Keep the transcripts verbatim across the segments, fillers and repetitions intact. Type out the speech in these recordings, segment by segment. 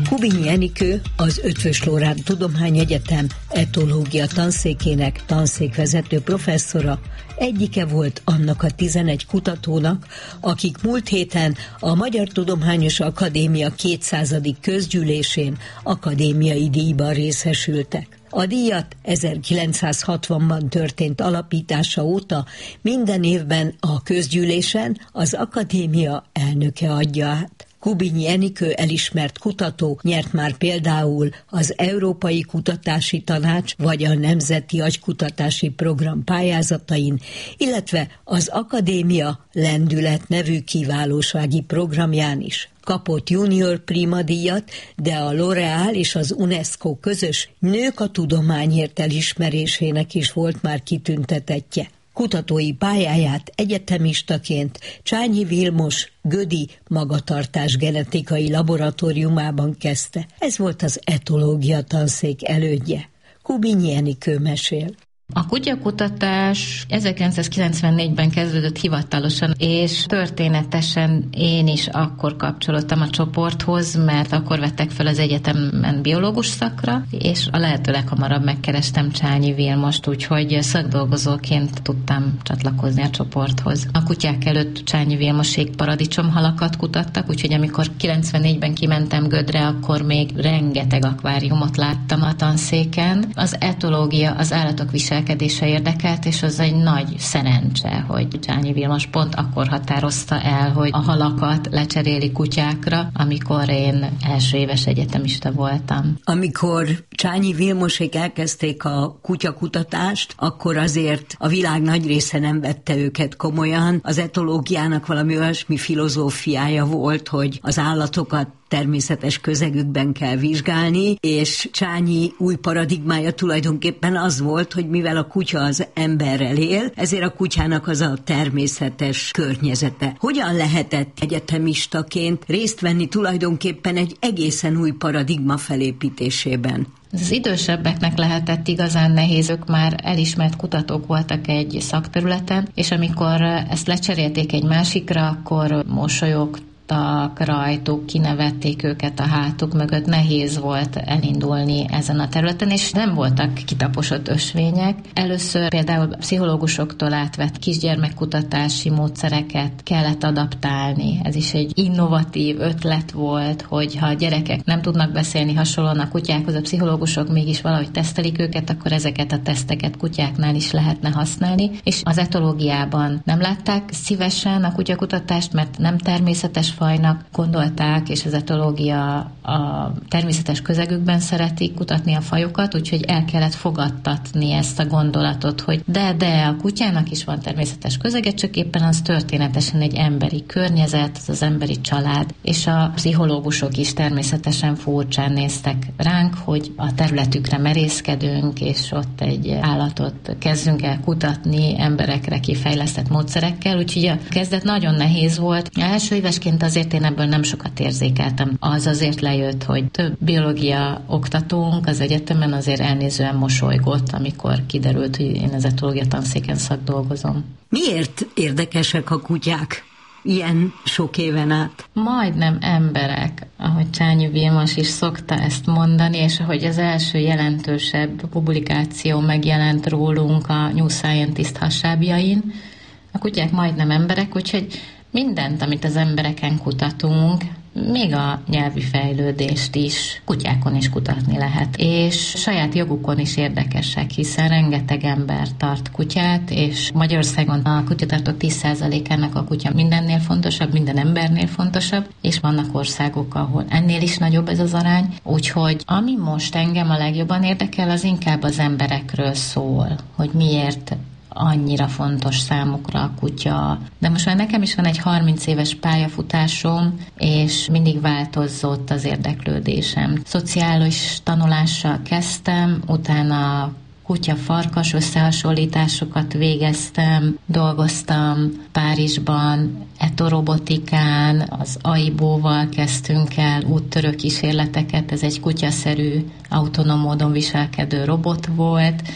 Kubinyi Enikő, az Eötvös Loránd Tudományegyetem etológia tanszékének tanszékvezető professzora, egyike volt annak a tizenegy kutatónak, akik múlt héten a Magyar Tudományos Akadémia kétszázadik közgyűlésén akadémiai díjban részesültek. A díjat ezerkilencszázhatvanban történt alapítása óta minden évben a közgyűlésen az akadémia elnöke adja át. Kubinyi Enikő elismert kutató nyert már például az Európai Kutatási Tanács vagy a Nemzeti Agykutatási Program pályázatain, illetve az Akadémia Lendület nevű kiválósági programján is. Kapott Junior Prima díjat, de a L'Oréal és az UNESCO közös Nők a tudományért elismerésének is volt már kitüntetettje. Kutatói pályáját egyetemistaként Csányi Vilmos Gödi magatartás genetikai laboratóriumában kezdte. Ez volt az etológia tanszék elődje. Kubinyi Enikő mesél. A kutyakutatás ezerkilencszázkilencvennégyben kezdődött hivatalosan, és történetesen én is akkor kapcsolódtam a csoporthoz, mert akkor vettek fel az egyetemen biológus szakra, és a lehető leghamarabb megkerestem Csányi Vilmost, úgyhogy szakdolgozóként tudtam csatlakozni a csoporthoz. A kutyák előtt Csányi Vilmosék paradicsomhalakat kutattak, úgyhogy amikor kilencvennégyben kimentem Gödre, akkor még rengeteg akváriumot láttam a tanszéken. Az etológia, az állatok visel viselkedése érdekelt, és az egy nagy szerencse, hogy Csányi Vilmos pont akkor határozta el, hogy a halakat lecseréli kutyákra, amikor én első éves egyetemista voltam. Amikor Csányi Vilmosék elkezdték a kutyakutatást, akkor azért a világ nagy része nem vette őket komolyan. Az etológiának valami olyasmi filozófiája volt, hogy az állatokat természetes közegükben kell vizsgálni, és Csányi új paradigmája tulajdonképpen az volt, hogy mivel a kutya az emberrel él, ezért a kutyának az a természetes környezete. Hogyan lehetett egyetemistaként részt venni tulajdonképpen egy egészen új paradigma felépítésében? Az idősebbeknek lehetett igazán nehéz, ők már elismert kutatók voltak egy szakterületen, és amikor ezt lecserélték egy másikra, akkor mosolyogtak rajtuk, kinevették őket a hátuk mögött, nehéz volt elindulni ezen a területen, és nem voltak kitaposott ösvények. Először például pszichológusoktól átvett kisgyermekkutatási módszereket kellett adaptálni. Ez is egy innovatív ötlet volt, hogy ha a gyerekek nem tudnak beszélni hasonlóan a kutyákhoz, a pszichológusok mégis valahogy tesztelik őket, akkor ezeket a teszteket kutyáknál is lehetne használni, és az etológiában nem látták szívesen a kutyakutatást, mert nem természetes fajnak gondolták, és az etológia a természetes közegükben szeretik kutatni a fajokat, úgyhogy el kellett fogadtatni ezt a gondolatot, hogy de, de a kutyának is van természetes közege, csak éppen az történetesen egy emberi környezet, az az emberi család, és a pszichológusok is természetesen furcsán néztek ránk, hogy a területükre merészkedünk, és ott egy állatot kezdünk el kutatni emberekre kifejlesztett módszerekkel, úgyhogy a kezdet nagyon nehéz volt. Első évesként azért én ebből nem sokat érzékeltem. Az azért lejött, hogy több biológia oktatónk az egyetemen azért elnézően mosolygott, amikor kiderült, hogy én az etológia tanszéken szakdolgozom. Miért érdekesek a kutyák ilyen sok éven át? Majdnem emberek, ahogy Csányi Vilmos is szokta ezt mondani, és ahogy az első jelentősebb publikáció megjelent rólunk a New Scientist hasábjain, a kutyák majdnem emberek, úgyhogy mindent, amit az embereken kutatunk, még a nyelvi fejlődést is kutyákon is kutatni lehet. És saját jogukon is érdekesek, hiszen rengeteg ember tart kutyát, és Magyarországon a kutyatartók tíz százalékának a kutya mindennél fontosabb, minden embernél fontosabb, és vannak országok, ahol ennél is nagyobb ez az arány. Úgyhogy ami most engem a legjobban érdekel, az inkább az emberekről szól, hogy miért annyira fontos számukra a kutya. De most már nekem is van egy harminc éves pályafutásom, és mindig változott az érdeklődésem. Szociális tanulással kezdtem, utána kutya-farkas összehasonlításokat végeztem, dolgoztam Párizsban, etorobotikán, az aibóval kezdtünk el úttörő kísérleteket, ez egy kutyaszerű, autonóm módon viselkedő robot volt,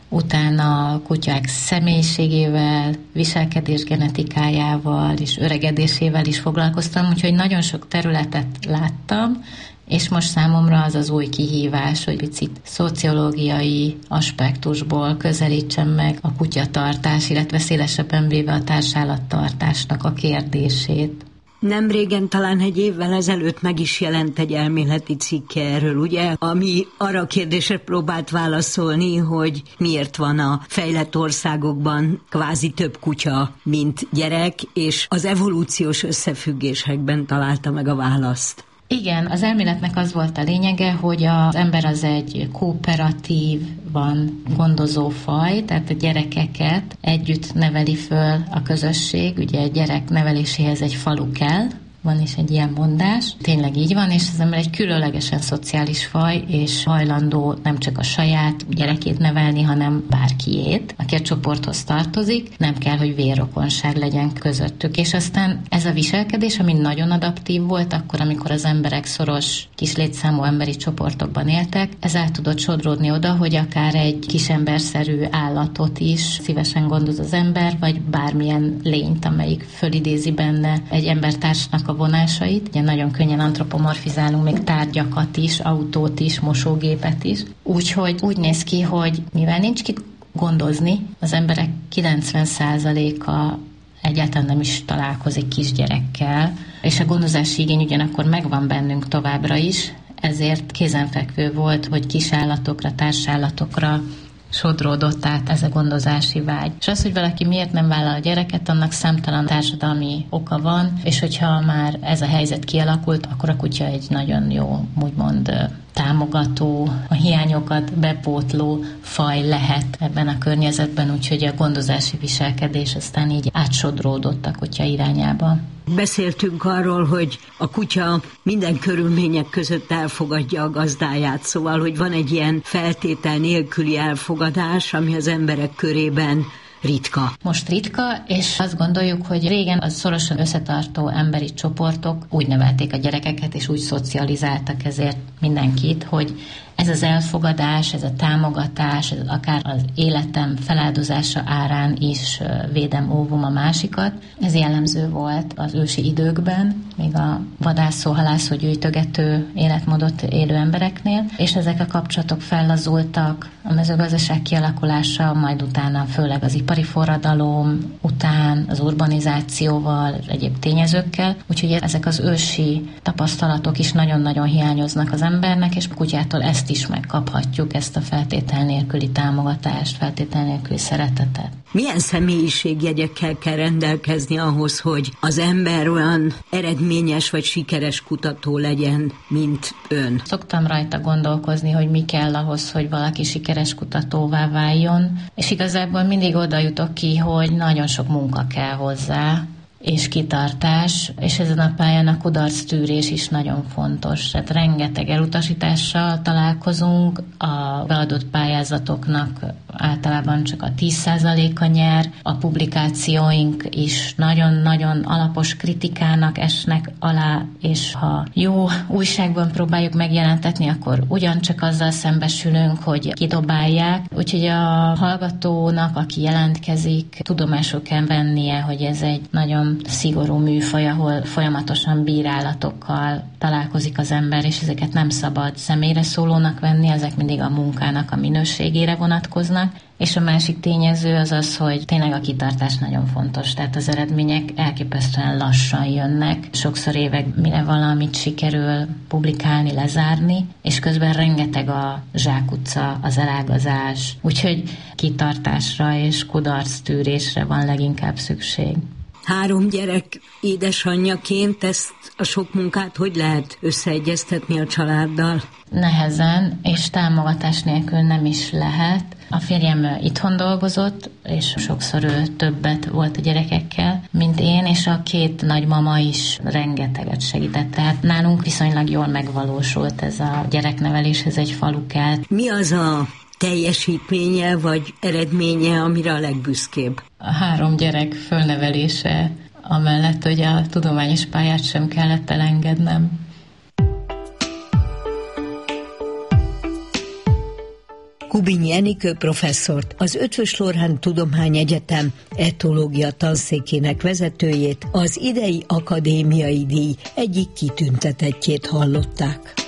utána a kutyák személyiségével, viselkedés genetikájával és öregedésével is foglalkoztam, úgyhogy nagyon sok területet láttam, és most számomra az az új kihívás, hogy picit szociológiai aspektusból közelítsem meg a kutyatartás, illetve szélesebben véve a társállattartásnak a kérdését. Nem régen, talán egy évvel ezelőtt meg is jelent egy elméleti cikke erről, ugye, ami arra a kérdésre próbált válaszolni, hogy miért van a fejlett országokban kvázi több kutya, mint gyerek, és az evolúciós összefüggésekben találta meg a választ. Igen, az elméletnek az volt a lényege, hogy az ember az egy kooperatív, van gondozó faj, tehát a gyerekeket együtt neveli föl a közösség, ugye egy gyerek neveléséhez egy falu kell, van is egy ilyen mondás. Tényleg így van, és az ember egy különlegesen szociális faj, és hajlandó nem csak a saját gyerekét nevelni, hanem bárkiét, aki a csoporthoz tartozik, nem kell, hogy vérrokonság legyen közöttük. És aztán ez a viselkedés, ami nagyon adaptív volt, akkor, amikor az emberek szoros, kis létszámú emberi csoportokban éltek, ez át tudott sodródni oda, hogy akár egy kisemberszerű állatot is szívesen gondoz az ember, vagy bármilyen lényt, amelyik fölidézi benne egy embertársnak a vonásait. Ugye nagyon könnyen antropomorfizálunk még tárgyakat is, autót is, mosógépet is. Úgyhogy úgy néz ki, hogy mivel nincs kit gondozni, az emberek kilencven százaléka egyáltalán nem is találkozik kisgyerekkel, és a gondozási igény ugyanakkor megvan bennünk továbbra is, ezért kézenfekvő volt, hogy kisállatokra, társállatokra sodródott át ez a gondozási vágy. És az, hogy valaki miért nem vállal a gyereket, annak számtalan társadalmi oka van, és hogyha már ez a helyzet kialakult, akkor a kutya egy nagyon jó, úgymond támogató, a hiányokat bepótló faj lehet ebben a környezetben, úgyhogy a gondozási viselkedés aztán így átsodródott a kutya irányába. Beszéltünk arról, hogy a kutya minden körülmények között elfogadja a gazdáját, szóval, hogy van egy ilyen feltétel nélküli elfogadás, ami az emberek körében ritka. Most ritka, és azt gondoljuk, hogy régen a szorosan összetartó emberi csoportok úgy nevelték a gyerekeket, és úgy szocializáltak ezért mindenkit, hogy ez az elfogadás, ez a támogatás, ez akár az életem feláldozása árán is védem, óvom a másikat. Ez jellemző volt az ősi időkben, még a vadászó, halászó, gyűjtögető életmódot élő embereknél, és ezek a kapcsolatok fellazultak a mezőgazdaság kialakulása, majd utána főleg az ipari forradalom után, az urbanizációval, egyéb tényezőkkel, úgyhogy ezek az ősi tapasztalatok is nagyon-nagyon hiányoznak az embernek, és a kutyától ezt is megkaphatjuk, ezt a feltétel nélküli támogatást, feltétel nélküli szeretetet. Milyen személyiségjegyekkel kell rendelkezni ahhoz, hogy az ember olyan eredményes vagy sikeres kutató legyen, mint ön? Szoktam rajta gondolkozni, hogy mi kell ahhoz, hogy valaki sikeres kutatóvá váljon, és igazából mindig oda jutok ki, hogy nagyon sok munka kell hozzá, és kitartás, és ezen a pályán a kudarctűrés is nagyon fontos. Tehát rengeteg elutasítással találkozunk, a beadott pályázatoknak általában csak a tíz százaléka nyer, a publikációink is nagyon-nagyon alapos kritikának esnek alá, és ha jó újságban próbáljuk megjelentetni, akkor ugyancsak azzal szembesülünk, hogy kidobálják. Úgyhogy a hallgatónak, aki jelentkezik, tudomásul kell vennie, hogy ez egy nagyon szigorú műfaj, ahol folyamatosan bírálatokkal találkozik az ember, és ezeket nem szabad személyre szólónak venni, ezek mindig a munkának a minőségére vonatkoznak. És a másik tényező az az, hogy tényleg a kitartás nagyon fontos, tehát az eredmények elképesztően lassan jönnek, sokszor évek, mire valamit sikerül publikálni, lezárni, és közben rengeteg a zsákutca, az elágazás, úgyhogy kitartásra és kudarctűrésre van leginkább szükség. Három gyerek édesanyjaként ezt a sok munkát hogy lehet összeegyeztetni a családdal? Nehezen, és támogatás nélkül nem is lehet. A férjem itthon dolgozott, és sokszor ő többet volt a gyerekekkel, mint én, és a két nagymama is rengeteget segített. Tehát nálunk viszonylag jól megvalósult ez a gyereknevelés, ez egy falu kell. Mi az a teljesítménye vagy eredménye, amire a legbüszkébb? A három gyerek fölnevelése, amellett, hogy a tudományos pályát sem kellett elengednem. Kubinyi Enikő professzort, az Eötvös Loránd Tudományegyetem etológia tanszékének vezetőjét, az idei akadémiai díj egyik kitüntetettjét hallották.